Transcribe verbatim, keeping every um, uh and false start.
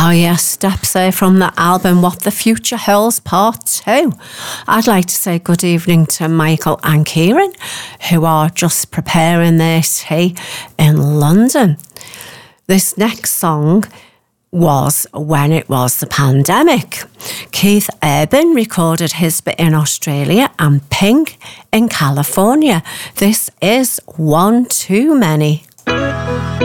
Oh yes, steps there from the album What the Future Holds Part two. I'd like to say good evening to Michael and Kieran, who are just preparing their tea in London. This next song was When It Was the Pandemic. Keith Urban recorded his bit in Australia and Pink in California. This is One Too Many.